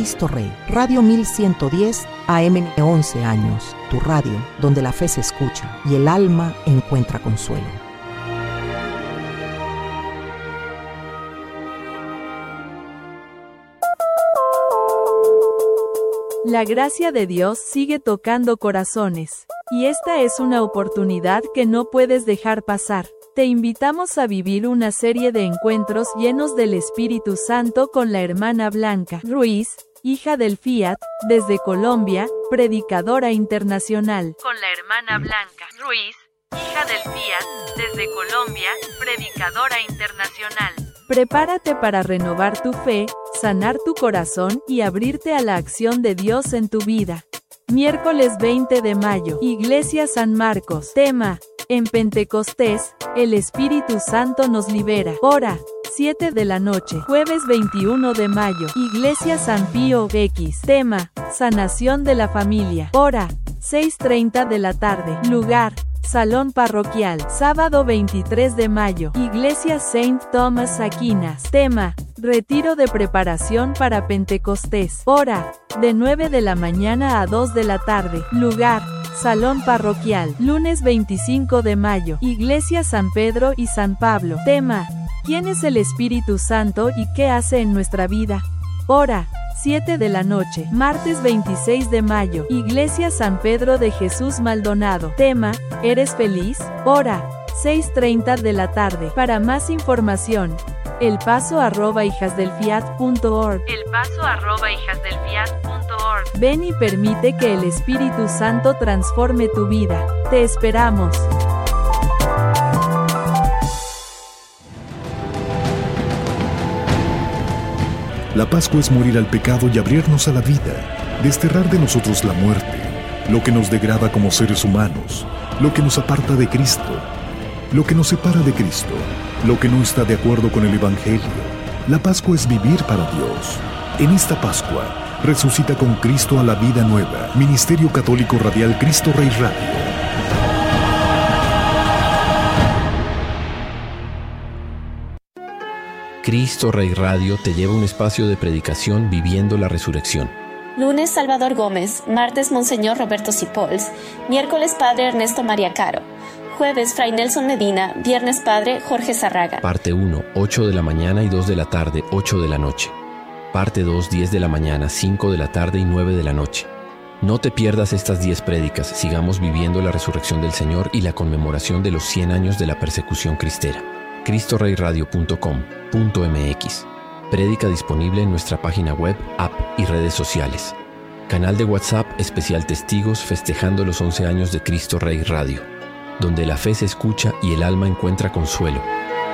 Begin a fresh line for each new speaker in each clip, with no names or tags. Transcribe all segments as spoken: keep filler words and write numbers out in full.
Cristo Rey. Radio mil ciento diez A M once años. Tu radio, donde la fe se escucha y el alma encuentra consuelo.
La gracia de Dios sigue tocando corazones, y esta es una oportunidad que no puedes dejar pasar. Te invitamos a vivir una serie de encuentros llenos del Espíritu Santo con la hermana Blanca Ruiz, hija del Fiat, desde Colombia, predicadora internacional.
Con la hermana Blanca Ruiz, hija del Fiat, desde Colombia, predicadora internacional.
Prepárate para renovar tu fe, sanar tu corazón y abrirte a la acción de Dios en tu vida. Miércoles veinte de mayo, Iglesia San Marcos. Tema: en Pentecostés, el Espíritu Santo nos libera. Hora: siete de la noche. Jueves veintiuno de mayo, Iglesia San Pío X. Tema: sanación de la familia. Hora: seis treinta de la tarde. Lugar: Salón Parroquial. Sábado veintitrés de mayo, Iglesia Saint Thomas Aquinas. Tema: retiro de preparación para Pentecostés. Hora: de nueve de la mañana a dos de la tarde. Lugar: Salón Parroquial. Lunes veinticinco de mayo, Iglesia San Pedro y San Pablo. Tema: ¿quién es el Espíritu Santo y qué hace en nuestra vida? Hora: siete de la noche. Martes veintiséis de mayo, Iglesia San Pedro de Jesús Maldonado. Tema: ¿eres feliz? Hora: seis treinta de la tarde. Para más información, elpaso arroba hijasdelfiat punto org.
elpaso arroba hijasdelfiat punto org.
Ven y permite que el Espíritu Santo transforme tu vida. Te esperamos.
La Pascua es morir al pecado y abrirnos a la vida, desterrar de nosotros la muerte, lo que nos degrada como seres humanos, lo que nos aparta de Cristo, lo que nos separa de Cristo, lo que no está de acuerdo con el Evangelio. La Pascua es vivir para Dios. En esta Pascua, resucita con Cristo a la vida nueva. Ministerio Católico Radial Cristo Rey Radio.
Cristo Rey Radio te lleva a un espacio de predicación viviendo la resurrección.
Lunes Salvador Gómez, martes Monseñor Roberto Sipols, miércoles Padre Ernesto María Caro, jueves Fray Nelson Medina, viernes Padre Jorge Zarraga.
Parte uno, ocho de la mañana y dos de la tarde, ocho de la noche. Parte dos, diez de la mañana, cinco de la tarde y nueve de la noche. No te pierdas estas diez prédicas, sigamos viviendo la resurrección del Señor y la conmemoración de los cien años de la persecución cristera. cristo rey radio punto com punto m x. Prédica disponible en nuestra página web, app y redes sociales. Canal de WhatsApp especial Testigos festejando los once años de Cristo Rey Radio, donde la fe se escucha y el alma encuentra consuelo.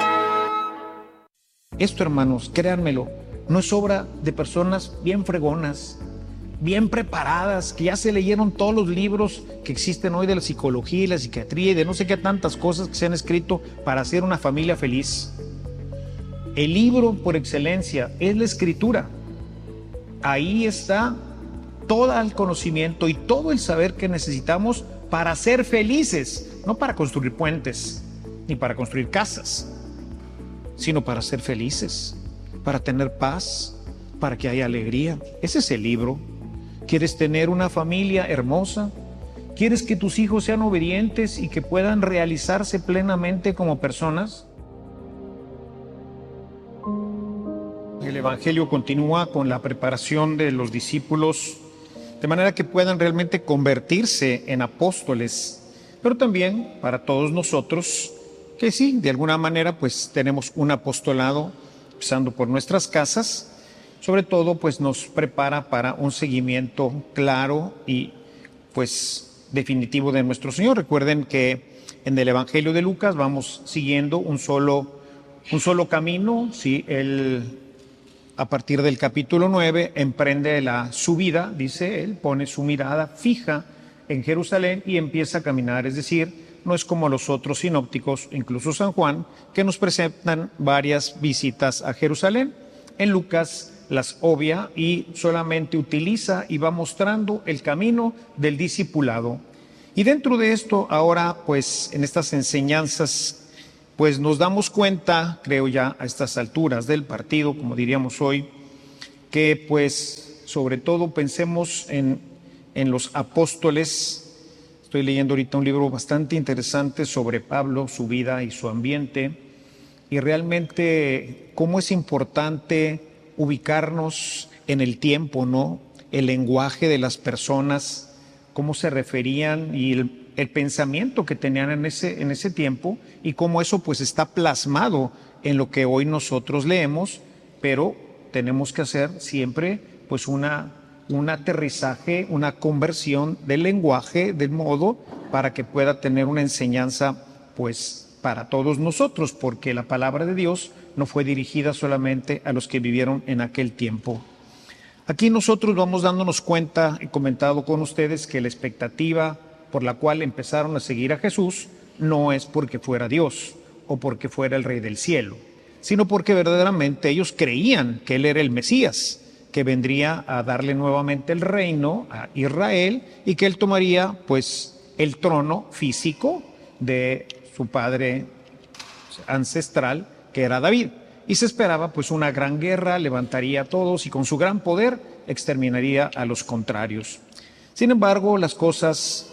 Esto, hermanos, créanmelo, no es obra de personas bien fregonas, bien preparadas, que ya se leyeron todos los libros que existen hoy de la psicología y la psiquiatría y de no sé qué tantas cosas que se han escrito para hacer una familia feliz. El libro por excelencia es la Escritura. Ahí está todo el conocimiento y todo el saber que necesitamos para ser felices, no para construir puentes ni para construir casas, sino para ser felices, para tener paz, para que haya alegría. Ese es el libro. ¿Quieres tener una familia hermosa? ¿Quieres que tus hijos sean obedientes y que puedan realizarse plenamente como personas? El Evangelio continúa con la preparación de los discípulos de manera que puedan realmente convertirse en apóstoles, pero también para todos nosotros que sí, de alguna manera pues tenemos un apostolado, empezando por nuestras casas. Sobre todo, pues nos prepara para un seguimiento claro y pues definitivo de nuestro Señor. Recuerden que en el Evangelio de Lucas vamos siguiendo un solo, un solo camino. ¿Sí? Él, a partir del capítulo nueve, emprende la subida, dice él, pone su mirada fija en Jerusalén y empieza a caminar. Es decir, no es como los otros sinópticos, incluso San Juan, que nos presentan varias visitas a Jerusalén. En Lucas las obvia y solamente utiliza y va mostrando el camino del discipulado. Y dentro de esto, ahora, pues, en estas enseñanzas, pues nos damos cuenta, creo ya a estas alturas del partido, como diríamos hoy, que pues sobre todo pensemos en, en los apóstoles. Estoy leyendo ahorita un libro bastante interesante sobre Pablo, su vida y su ambiente, y realmente cómo es importante ubicarnos en el tiempo, ¿no? El lenguaje de las personas, cómo se referían y el, el pensamiento que tenían en ese, en ese tiempo, y cómo eso pues está plasmado en lo que hoy nosotros leemos, pero tenemos que hacer siempre pues una, un aterrizaje, una conversión del lenguaje, del modo, para que pueda tener una enseñanza pues para todos nosotros, porque la palabra de Dios no fue dirigida solamente a los que vivieron en aquel tiempo. Aquí nosotros vamos dándonos cuenta, he comentado con ustedes, que la expectativa por la cual empezaron a seguir a Jesús no es porque fuera Dios o porque fuera el Rey del cielo, sino porque verdaderamente ellos creían que Él era el Mesías, que vendría a darle nuevamente el reino a Israel y que Él tomaría pues el trono físico de su padre ancestral, que era David. Y se esperaba pues una gran guerra, levantaría a todos y con su gran poder exterminaría a los contrarios. Sin embargo, las cosas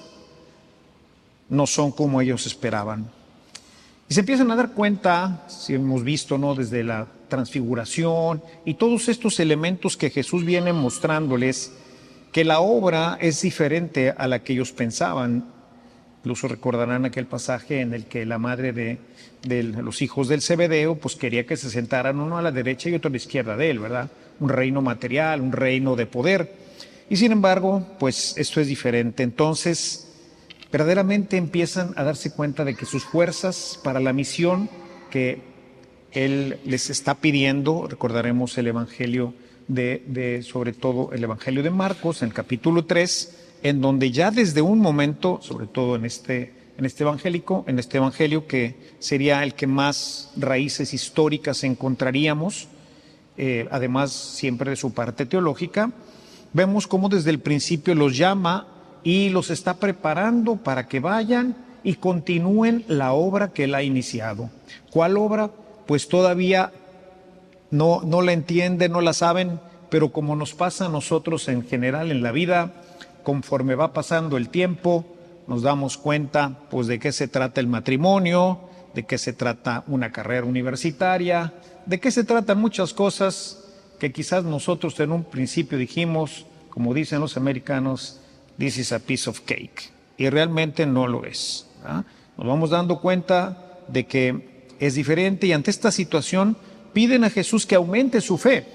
no son como ellos esperaban. Y se empiezan a dar cuenta, si hemos visto, ¿no?, desde la transfiguración y todos estos elementos que Jesús viene mostrándoles, que la obra es diferente a la que ellos pensaban. Incluso recordarán aquel pasaje en el que la madre de, de los hijos del Zebedeo pues quería que se sentaran uno a la derecha y otro a la izquierda de él, ¿verdad? Un reino material, un reino de poder. Y sin embargo, pues esto es diferente. Entonces, verdaderamente empiezan a darse cuenta de que sus fuerzas para la misión que Él les está pidiendo, recordaremos el Evangelio de, de sobre todo el Evangelio de Marcos, en el capítulo tres, en donde ya desde un momento, sobre todo en este, en este evangélico, en este evangelio que sería el que más raíces históricas encontraríamos, eh, además siempre de su parte teológica, vemos cómo desde el principio los llama y los está preparando para que vayan y continúen la obra que Él ha iniciado. ¿Cuál obra? Pues todavía no, no la entienden, no la saben, pero como nos pasa a nosotros en general en la vida, conforme va pasando el tiempo, nos damos cuenta pues de qué se trata el matrimonio, de qué se trata una carrera universitaria, de qué se tratan muchas cosas que quizás nosotros en un principio dijimos, como dicen los americanos, this is a piece of cake, y realmente no lo es, ¿verdad? Nos vamos dando cuenta de que es diferente, y ante esta situación piden a Jesús que aumente su fe.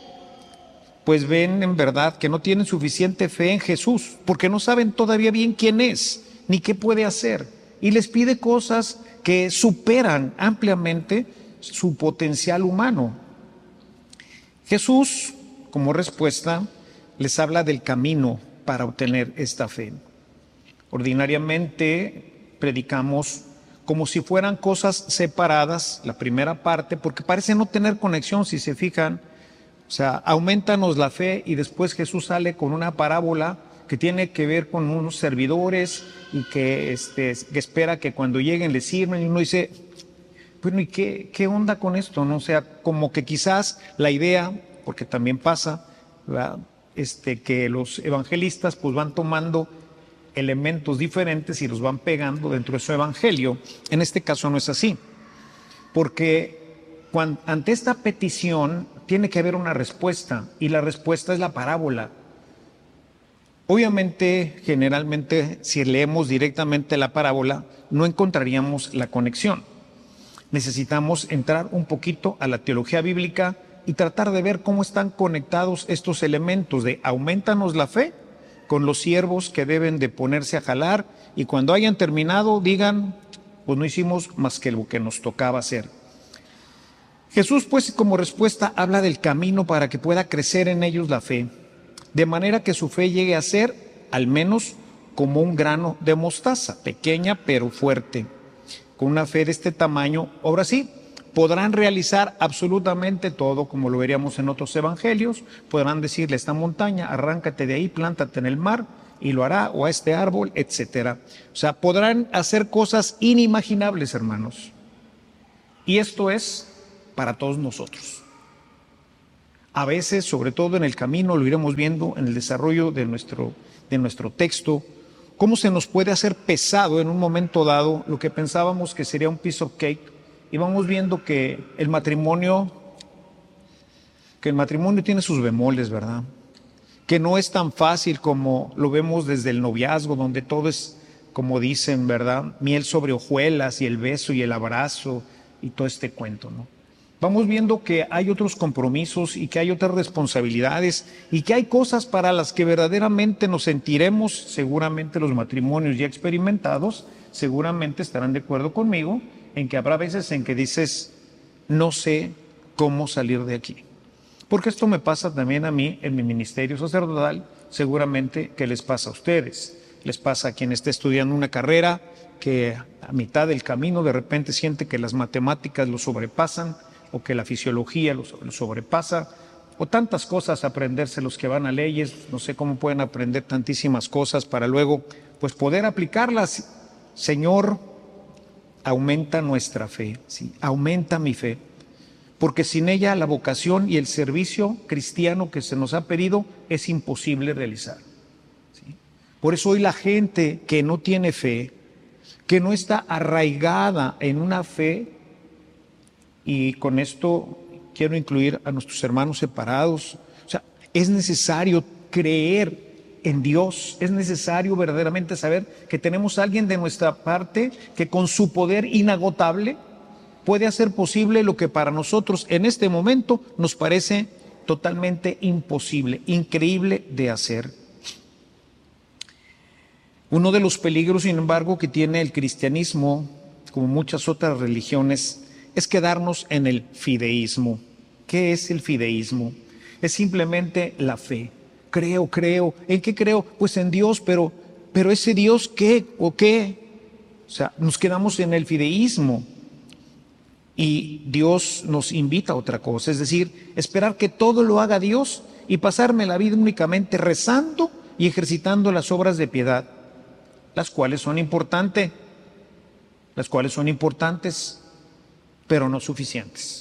Pues ven en verdad que no tienen suficiente fe en Jesús, porque no saben todavía bien quién es, ni qué puede hacer. Y les pide cosas que superan ampliamente su potencial humano. Jesús, como respuesta, les habla del camino para obtener esta fe. Ordinariamente predicamos como si fueran cosas separadas, la primera parte, porque parece no tener conexión, si se fijan. O sea, aumentanos la fe, y después Jesús sale con una parábola que tiene que ver con unos servidores y que, este, que espera que cuando lleguen les sirven, y uno dice, bueno, ¿y qué, qué onda con esto? ¿No? O sea, como que quizás la idea, porque también pasa, ¿verdad?, este, que los evangelistas pues van tomando elementos diferentes y los van pegando dentro de su evangelio. En este caso no es así, porque cuando, ante esta petición tiene que haber una respuesta, y la respuesta es la parábola. Obviamente, generalmente, si leemos directamente la parábola, no encontraríamos la conexión. Necesitamos entrar un poquito a la teología bíblica y tratar de ver cómo están conectados estos elementos de aumentanos la fe con los siervos que deben de ponerse a jalar, y cuando hayan terminado digan, pues no hicimos más que lo que nos tocaba hacer. Jesús, pues, como respuesta habla del camino para que pueda crecer en ellos la fe, de manera que su fe llegue a ser al menos como un grano de mostaza, pequeña pero fuerte. Con una fe de este tamaño, ahora sí, podrán realizar absolutamente todo, como lo veríamos en otros evangelios. Podrán decirle a esta montaña, arráncate de ahí, plántate en el mar, y lo hará, o a este árbol, etcétera. O sea, podrán hacer cosas inimaginables, hermanos. Y esto es para todos nosotros. A veces, sobre todo en el camino, lo iremos viendo en el desarrollo de nuestro, de nuestro texto, cómo se nos puede hacer pesado en un momento dado lo que pensábamos que sería un piece of cake, y vamos viendo que el matrimonio, que el matrimonio tiene sus bemoles, ¿verdad? Que no es tan fácil como lo vemos desde el noviazgo, donde todo es, como dicen, ¿verdad? Miel sobre hojuelas y el beso y el abrazo y todo este cuento, ¿no? Vamos viendo que hay otros compromisos y que hay otras responsabilidades y que hay cosas para las que verdaderamente nos sentiremos, seguramente los matrimonios ya experimentados, seguramente estarán de acuerdo conmigo, en que habrá veces en que dices, no sé cómo salir de aquí. Porque esto me pasa también a mí en mi ministerio sacerdotal, seguramente que les pasa a ustedes. Les pasa a quien esté estudiando una carrera que a mitad del camino de repente siente que las matemáticas lo sobrepasan, o que la fisiología lo sobrepasa, o tantas cosas, aprenderse los que van a leyes, no sé cómo pueden aprender tantísimas cosas para luego pues poder aplicarlas. Señor, aumenta nuestra fe, ¿sí? Aumenta mi fe, porque sin ella la vocación y el servicio cristiano que se nos ha pedido es imposible realizar, ¿sí? Por eso hoy la gente que no tiene fe, que no está arraigada en una fe, y con esto quiero incluir a nuestros hermanos separados, o sea, es necesario creer en Dios, es necesario verdaderamente saber que tenemos a alguien de nuestra parte que con su poder inagotable puede hacer posible lo que para nosotros en este momento nos parece totalmente imposible, increíble de hacer. Uno de los peligros, sin embargo, que tiene el cristianismo, como muchas otras religiones, es quedarnos en el fideísmo. ¿Qué es el fideísmo? Es simplemente la fe. Creo, creo. ¿En qué creo? Pues en Dios, pero, pero ese Dios, ¿qué o qué? O sea, nos quedamos en el fideísmo. Y Dios nos invita a otra cosa, es decir, esperar que todo lo haga Dios y pasarme la vida únicamente rezando y ejercitando las obras de piedad, las cuales son importantes, las cuales son importantes, pero no suficientes.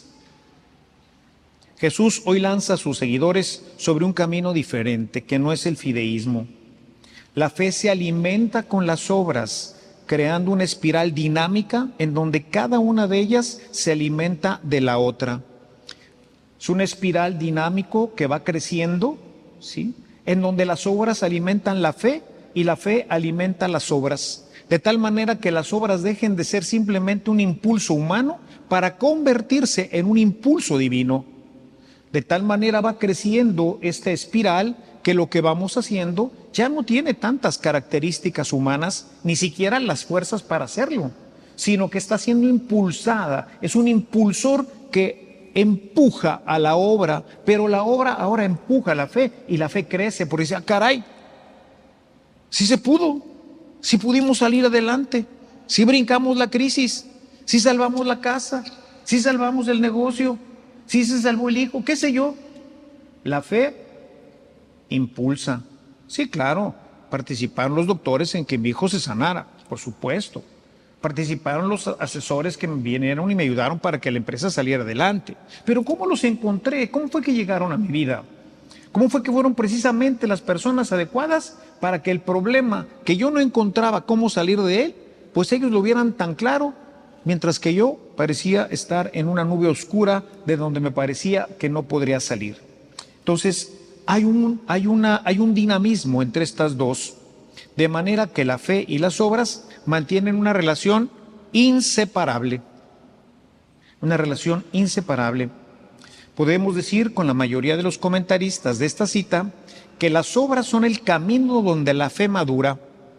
Jesús hoy lanza a sus seguidores sobre un camino diferente, que no es el fideísmo. La fe se alimenta con las obras, creando una espiral dinámica en donde cada una de ellas se alimenta de la otra. Es una espiral dinámico que va creciendo, ¿sí? En donde las obras alimentan la fe y la fe alimenta las obras, de tal manera que las obras dejen de ser simplemente un impulso humano para convertirse en un impulso divino. De tal manera va creciendo esta espiral que lo que vamos haciendo ya no tiene tantas características humanas, ni siquiera las fuerzas para hacerlo, sino que está siendo impulsada, es un impulsor que empuja a la obra, pero la obra ahora empuja a la fe y la fe crece, porque dice, ah, caray, sí se pudo, sí pudimos salir adelante, sí brincamos la crisis, sí salvamos la casa, sí salvamos el negocio, sí se salvó el hijo, qué sé yo. La fe impulsa. Sí, claro, participaron los doctores en que mi hijo se sanara, por supuesto. Participaron los asesores que me vinieron y me ayudaron para que la empresa saliera adelante. Pero ¿cómo los encontré? ¿Cómo fue que llegaron a mi vida? ¿Cómo fue que fueron precisamente las personas adecuadas para que el problema que yo no encontraba cómo salir de él, pues ellos lo vieran tan claro, mientras que yo parecía estar en una nube oscura de donde me parecía que no podría salir? Entonces, hay un, hay una, hay un dinamismo entre estas dos, de manera que la fe y las obras mantienen una relación inseparable. Una relación inseparable. Podemos decir con la mayoría de los comentaristas de esta cita que las obras son el camino donde la fe madura.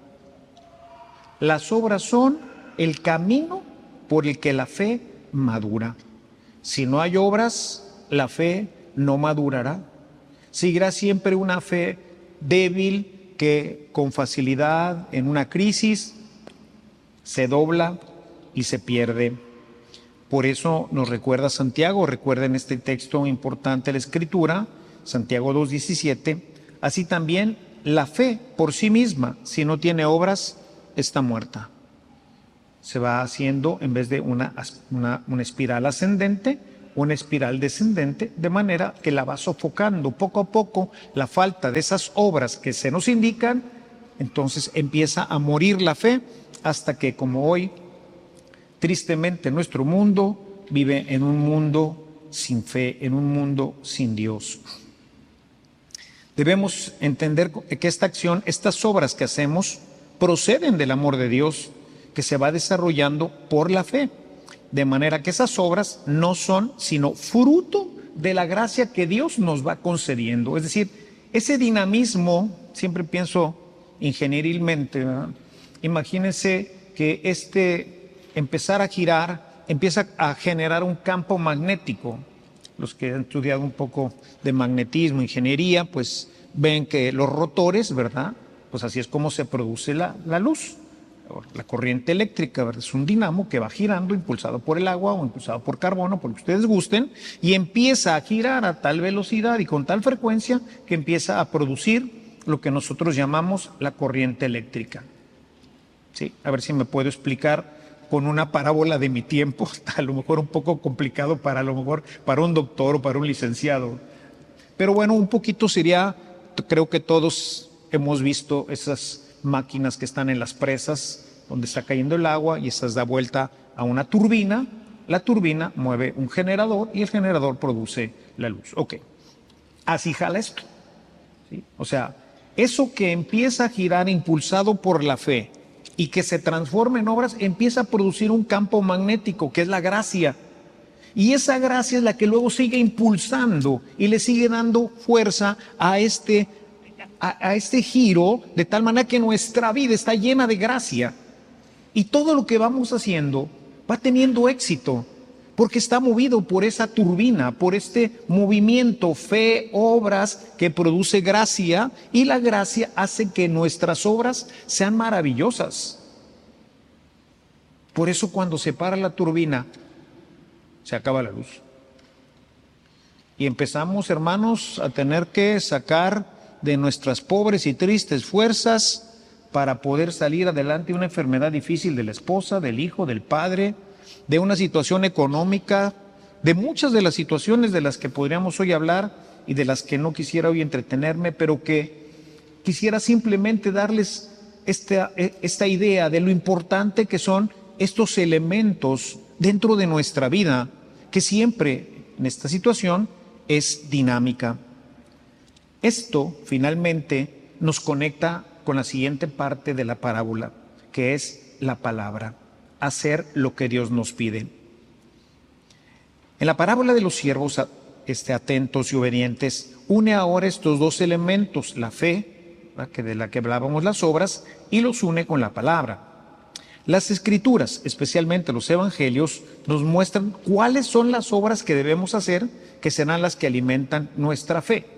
Las obras son el camino por el que la fe madura. Si no hay obras, la fe no madurará. Seguirá siempre una fe débil que con facilidad en una crisis se dobla y se pierde. Por eso nos recuerda Santiago, recuerden este texto importante de la Escritura, Santiago dos diecisiete, así también la fe por sí misma, si no tiene obras, está muerta. Se va haciendo, en vez de una, una, una espiral ascendente, una espiral descendente, de manera que la va sofocando poco a poco la falta de esas obras que se nos indican. Entonces empieza a morir la fe hasta que, como hoy, tristemente nuestro mundo vive en un mundo sin fe, en un mundo sin Dios. Debemos entender que esta acción, estas obras que hacemos, proceden del amor de Dios que se va desarrollando por la fe, de manera que esas obras no son sino fruto de la gracia que Dios nos va concediendo. Es decir, ese dinamismo, siempre pienso ingenierilmente, ¿verdad? Imagínense que este empezar a girar empieza a generar un campo magnético. Los que han estudiado un poco de magnetismo, ingeniería, pues ven que los rotores, ¿verdad? Pues así es como se produce la, la luz. La corriente eléctrica, ¿verdad? Es un dinamo que va girando, impulsado por el agua o impulsado por carbono, por lo que ustedes gusten, y empieza a girar a tal velocidad y con tal frecuencia que empieza a producir lo que nosotros llamamos la corriente eléctrica. ¿Sí? A ver si me puedo explicar con una parábola de mi tiempo, a lo mejor un poco complicado para a lo mejor para un doctor o para un licenciado. Pero bueno, un poquito sería, creo que todos hemos visto esas máquinas que están en las presas donde está cayendo el agua y estas da vuelta a una turbina. La turbina mueve un generador y el generador produce la luz. Ok, así jala esto, ¿sí? O sea, eso que empieza a girar impulsado por la fe y que se transforma en obras, empieza a producir un campo magnético que es la gracia. Y esa gracia es la que luego sigue impulsando y le sigue dando fuerza a este A, a este giro, de tal manera que nuestra vida está llena de gracia y todo lo que vamos haciendo va teniendo éxito porque está movido por esa turbina, por este movimiento, fe, obras que produce gracia, y la gracia hace que nuestras obras sean maravillosas. Por eso cuando se para la turbina se acaba la luz y empezamos, hermanos, a tener que sacar de nuestras pobres y tristes fuerzas para poder salir adelante de una enfermedad difícil de la esposa, del hijo, del padre, de una situación económica, de muchas de las situaciones de las que podríamos hoy hablar y de las que no quisiera hoy entretenerme, pero que quisiera simplemente darles esta, esta idea de lo importante que son estos elementos dentro de nuestra vida, que siempre en esta situación es dinámica. Esto finalmente nos conecta con la siguiente parte de la parábola, que es la palabra, hacer lo que Dios nos pide. En la parábola de los siervos este, atentos y obedientes, une ahora estos dos elementos, la fe, ¿verdad?, que de la que hablábamos, las obras, y los une con la palabra. Las Escrituras, especialmente los Evangelios, nos muestran cuáles son las obras que debemos hacer, que serán las que alimentan nuestra fe.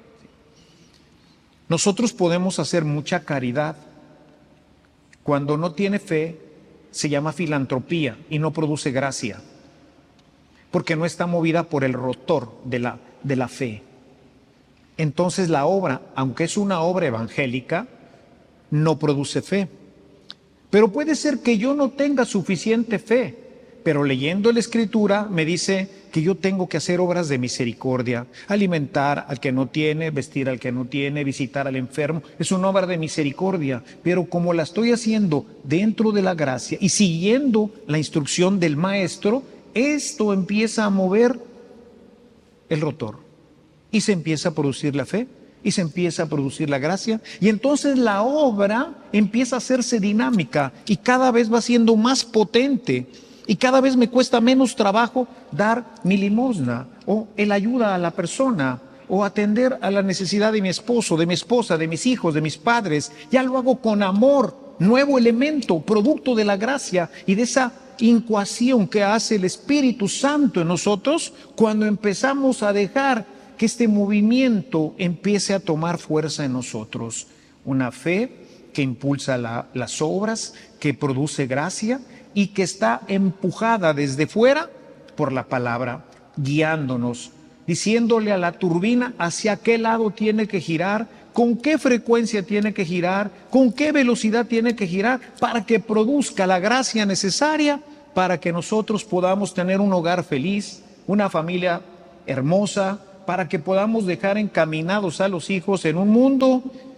Nosotros podemos hacer mucha caridad. Cuando no tiene fe, se llama filantropía y no produce gracia, porque no está movida por el rotor de la, de la fe. Entonces la obra, aunque es una obra evangélica, no produce fe. Pero puede ser que yo no tenga suficiente fe, pero leyendo la Escritura me dice que yo tengo que hacer obras de misericordia, alimentar al que no tiene, vestir al que no tiene, visitar al enfermo. Es una obra de misericordia, pero como la estoy haciendo dentro de la gracia y siguiendo la instrucción del Maestro, esto empieza a mover el rotor y se empieza a producir la fe y se empieza a producir la gracia, y entonces la obra empieza a hacerse dinámica y cada vez va siendo más potente. Y cada vez me cuesta menos trabajo dar mi limosna o el ayuda a la persona o atender a la necesidad de mi esposo, de mi esposa, de mis hijos, de mis padres. Ya lo hago con amor, nuevo elemento, producto de la gracia y de esa incuación que hace el Espíritu Santo en nosotros cuando empezamos a dejar que este movimiento empiece a tomar fuerza en nosotros. Una fe que impulsa la, las obras, que produce gracia y que está empujada desde fuera por la palabra, guiándonos, diciéndole a la turbina hacia qué lado tiene que girar, con qué frecuencia tiene que girar, con qué velocidad tiene que girar, para que produzca la gracia necesaria para que nosotros podamos tener un hogar feliz, una familia hermosa, para que podamos dejar encaminados a los hijos en un mundo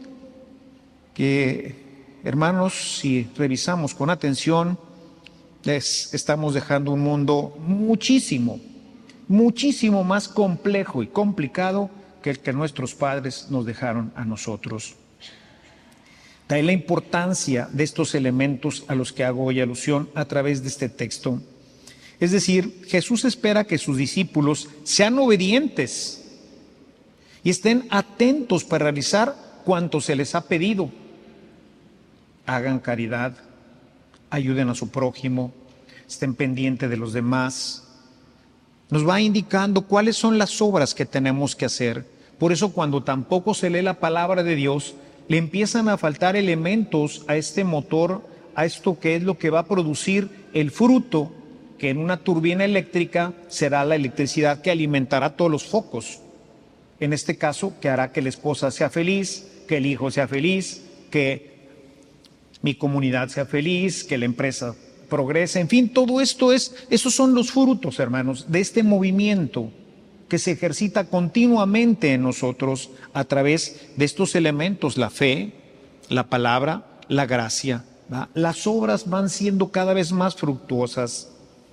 que, hermanos, si revisamos con atención, les estamos dejando un mundo muchísimo, muchísimo más complejo y complicado que el que nuestros padres nos dejaron a nosotros. De ahí la importancia de estos elementos a los que hago hoy alusión a través de este texto. Es decir, Jesús espera que sus discípulos sean obedientes y estén atentos para realizar cuanto se les ha pedido. Hagan caridad, ayuden a su prójimo, estén pendientes de los demás. Nos va indicando cuáles son las obras que tenemos que hacer. Por eso cuando tampoco se lee la palabra de Dios, le empiezan a faltar elementos a este motor, a esto que es lo que va a producir el fruto, que en una turbina eléctrica será la electricidad que alimentará todos los focos. En este caso, que hará que la esposa sea feliz, que el hijo sea feliz, que mi comunidad sea feliz, que la empresa progrese. En fin, todo esto es, esos son los frutos, hermanos, de este movimiento que se ejercita continuamente en nosotros a través de estos elementos, la fe, la palabra, la gracia, ¿va? Las obras van siendo cada vez más fructuosas.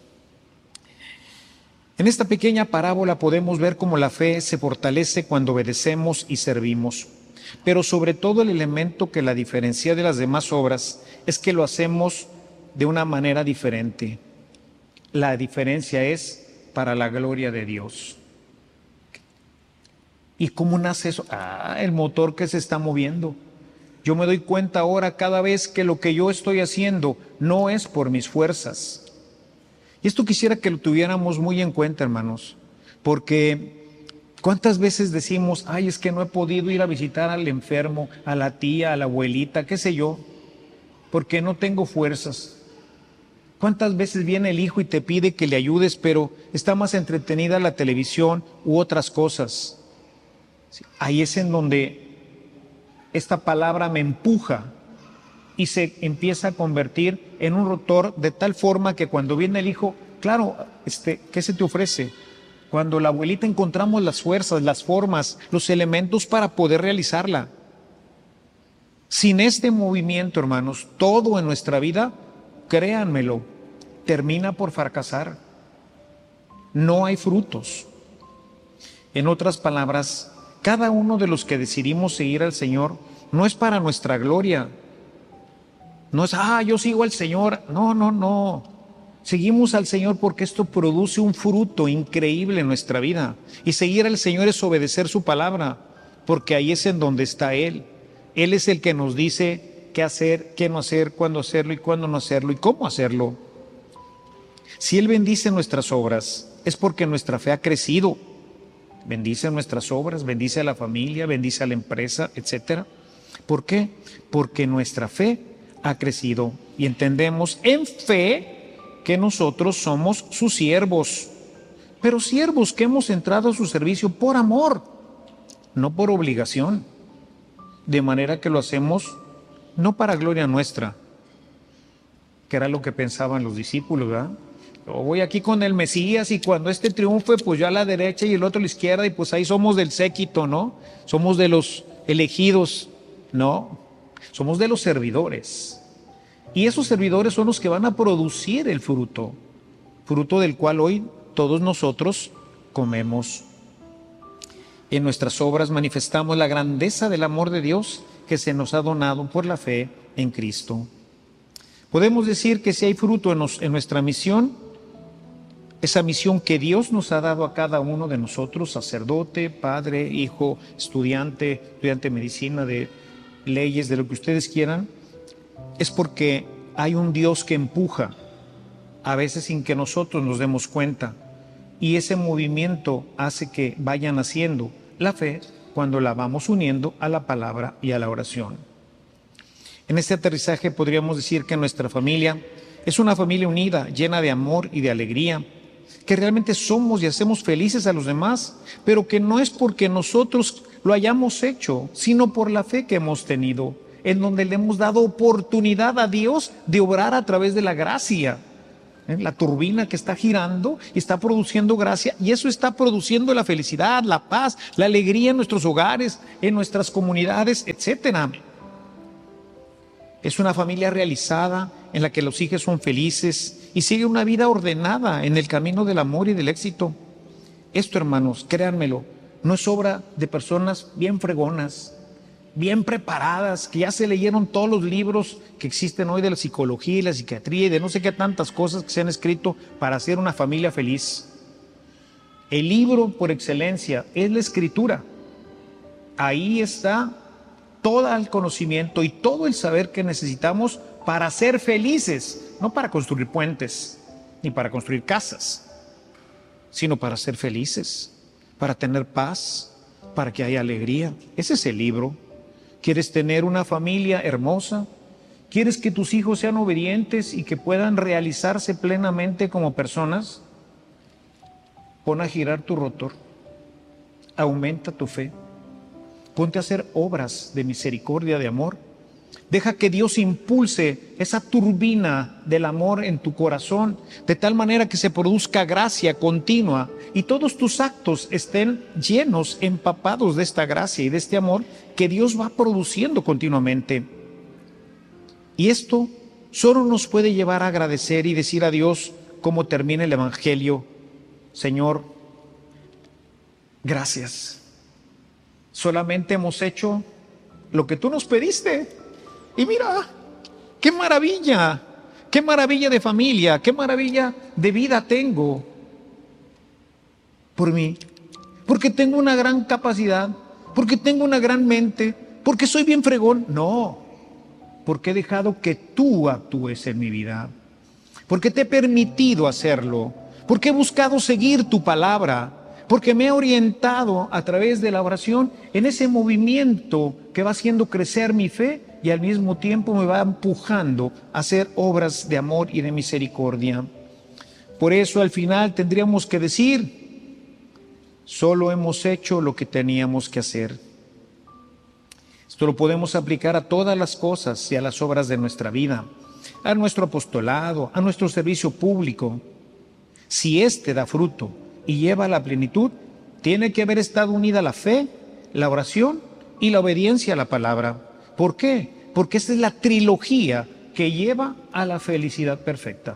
En esta pequeña parábola podemos ver cómo la fe se fortalece cuando obedecemos y servimos, pero sobre todo el elemento que la diferencia de las demás obras es que lo hacemos de una manera diferente. La diferencia es para la gloria de Dios. ¿Y cómo nace eso? Ah, el motor que se está moviendo. Yo me doy cuenta ahora cada vez que lo que yo estoy haciendo no es por mis fuerzas. Y esto quisiera que lo tuviéramos muy en cuenta, hermanos, porque ¿cuántas veces decimos, ay, es que no he podido ir a visitar al enfermo, a la tía, a la abuelita, qué sé yo, porque no tengo fuerzas? ¿Cuántas veces viene el hijo y te pide que le ayudes, pero está más entretenida la televisión u otras cosas? Sí, ahí es en donde esta palabra me empuja y se empieza a convertir en un rotor de tal forma que cuando viene el hijo, claro, este, ¿qué se te ofrece? Cuando la abuelita encontramos las fuerzas, las formas, los elementos para poder realizarla. Sin este movimiento, hermanos, todo en nuestra vida, créanmelo, termina por fracasar. No hay frutos. En otras palabras, cada uno de los que decidimos seguir al Señor no es para nuestra gloria. No es, ah, yo sigo al Señor. No, no, no. Seguimos al Señor porque esto produce un fruto increíble en nuestra vida. Y seguir al Señor es obedecer su palabra, porque ahí es en donde está Él. Él es el que nos dice qué hacer, qué no hacer, cuándo hacerlo y cuándo no hacerlo y cómo hacerlo. Si Él bendice nuestras obras, es porque nuestra fe ha crecido. Bendice nuestras obras, bendice a la familia, bendice a la empresa, etcétera. ¿Por qué? Porque nuestra fe ha crecido y entendemos en fe que nosotros somos sus siervos, pero siervos que hemos entrado a su servicio por amor, no por obligación, de manera que lo hacemos no para gloria nuestra, que era lo que pensaban los discípulos, ¿verdad? Yo voy aquí con el Mesías y cuando este triunfe, pues yo a la derecha y el otro a la izquierda y pues ahí somos del séquito, ¿no? Somos de los elegidos, ¿no? Somos de los servidores. Y esos servidores son los que van a producir el fruto, fruto del cual hoy todos nosotros comemos. En nuestras obras manifestamos la grandeza del amor de Dios que se nos ha donado por la fe en Cristo. Podemos decir que si hay fruto en, nos, en nuestra misión, esa misión que Dios nos ha dado a cada uno de nosotros, sacerdote, padre, hijo, estudiante, estudiante de medicina, de leyes, de lo que ustedes quieran, es porque hay un Dios que empuja, a veces sin que nosotros nos demos cuenta, y ese movimiento hace que vayan haciendo la fe cuando la vamos uniendo a la palabra y a la oración. En este aterrizaje podríamos decir que nuestra familia es una familia unida, llena de amor y de alegría, que realmente somos y hacemos felices a los demás, pero que no es porque nosotros lo hayamos hecho, sino por la fe que hemos tenido, en donde le hemos dado oportunidad a Dios de obrar a través de la gracia. ¿eh? La turbina que está girando y está produciendo gracia, y eso está produciendo la felicidad, la paz, la alegría en nuestros hogares, en nuestras comunidades, etcétera. Es una familia realizada en la que los hijos son felices y siguen una vida ordenada en el camino del amor y del éxito. Esto, hermanos, créanmelo, no es obra de personas bien fregonas, bien preparadas, que ya se leyeron todos los libros que existen hoy de la psicología y la psiquiatría y de no sé qué tantas cosas que se han escrito para hacer una familia feliz. El libro por excelencia es la Escritura. Ahí está todo el conocimiento y todo el saber que necesitamos para ser felices, no para construir puentes ni para construir casas, sino para ser felices, para tener paz, para que haya alegría. Ese es el libro. ¿Quieres tener una familia hermosa? ¿Quieres que tus hijos sean obedientes y que puedan realizarse plenamente como personas? Pon a girar tu rotor, aumenta tu fe, ponte a hacer obras de misericordia, de amor. Deja que Dios impulse esa turbina del amor en tu corazón, de tal manera que se produzca gracia continua y todos tus actos estén llenos, empapados de esta gracia y de este amor que Dios va produciendo continuamente. Y esto solo nos puede llevar a agradecer y decir a Dios, como termina el Evangelio: Señor, gracias. Solamente hemos hecho lo que tú nos pediste. Y mira, qué maravilla, qué maravilla de familia, qué maravilla de vida tengo por mí, porque tengo una gran capacidad, porque tengo una gran mente, porque soy bien fregón. No, porque he dejado que tú actúes en mi vida, porque te he permitido hacerlo, porque he buscado seguir tu palabra, porque me he orientado a través de la oración en ese movimiento que va haciendo crecer mi fe y al mismo tiempo me va empujando a hacer obras de amor y de misericordia. Por eso al final tendríamos que decir: solo hemos hecho lo que teníamos que hacer. Esto lo podemos aplicar a todas las cosas y a las obras de nuestra vida, a nuestro apostolado, a nuestro servicio público. Si éste da fruto y lleva a la plenitud, tiene que haber estado unida la fe, la oración y la obediencia a la palabra. ¿Por qué? Porque esta es la trilogía que lleva a la felicidad perfecta.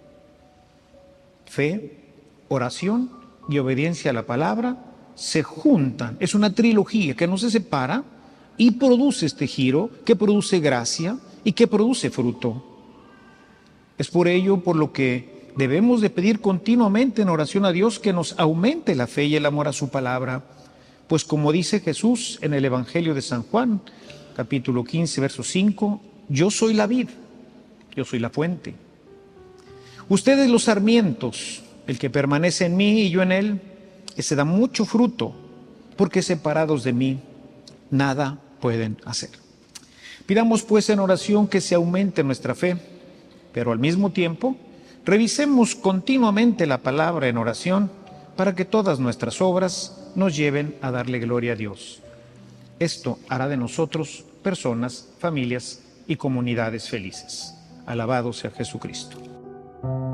Fe, oración y obediencia a la palabra se juntan. Es una trilogía que no se separa y produce este giro, que produce gracia y que produce fruto. Es por ello por lo que debemos de pedir continuamente en oración a Dios que nos aumente la fe y el amor a su palabra. Pues como dice Jesús en el Evangelio de San Juan, capítulo quince, verso cinco, yo soy la vid, yo soy la fuente. Ustedes los sarmientos, el que permanece en mí y yo en él, ese da mucho fruto, porque separados de mí, nada pueden hacer. Pidamos pues en oración que se aumente nuestra fe, pero al mismo tiempo revisemos continuamente la palabra en oración para que todas nuestras obras nos lleven a darle gloria a Dios. Esto hará de nosotros personas, familias y comunidades felices. Alabado sea Jesucristo.